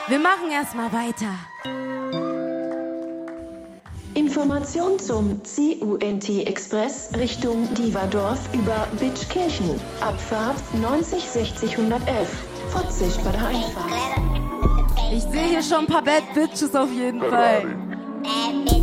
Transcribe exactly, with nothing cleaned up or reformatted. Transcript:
Wir machen erstmal weiter. Information zum C U N T-Express Richtung Dieverdorf über Bitschkirchen. Abfahrt neunzig sechzig hundertelf. Vorsicht bei der Einfahrt. Ich sehe hier schon ein paar Bad Bitches auf jeden Fall.